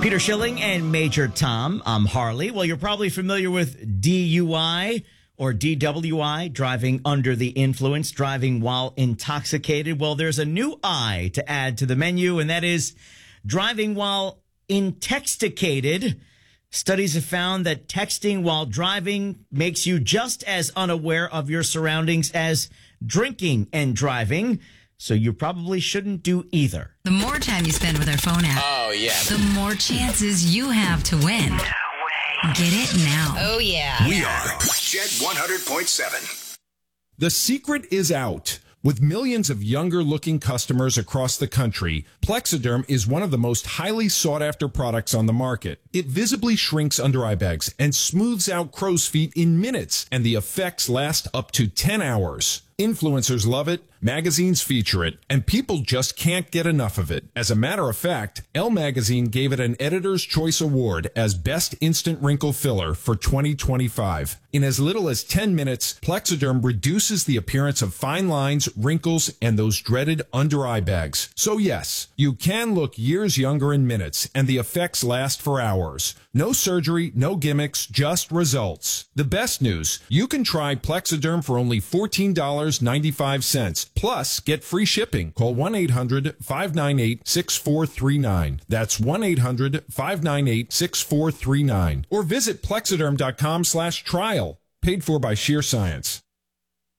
Peter Schilling and Major Tom. I'm Harley. Well, you're probably familiar with DUI or DWI, driving under the influence, driving while intoxicated. Well, there's a new I to add to the menu, and that is driving while intoxicated. Studies have found that texting while driving makes you just as unaware of your surroundings as drinking and driving. So you probably shouldn't do either. The more time you spend with our phone app, the more chances you have to win. No way. Get it now. Oh, yeah. We are Jet 100.7. The secret is out. With millions of younger-looking customers across the country, Plexiderm is one of the most highly sought-after products on the market. It visibly shrinks under-eye bags and smooths out crow's feet in minutes, and the effects last up to 10 hours. Influencers love it, magazines feature it, and people just can't get enough of it. As a matter of fact, Elle Magazine gave it an Editor's Choice Award as Best Instant Wrinkle Filler for 2025. In as little as 10 minutes, Plexiderm reduces the appearance of fine lines, wrinkles, and those dreaded under-eye bags. So yes, you can look years younger in minutes, and the effects last for hours. No surgery, no gimmicks, just results. The best news, you can try Plexiderm for only $14.95. Plus, get free shipping. Call 1-800-598-6439. That's 1-800-598-6439. Or visit Plexiderm.com/trial. Paid for by Sheer Science.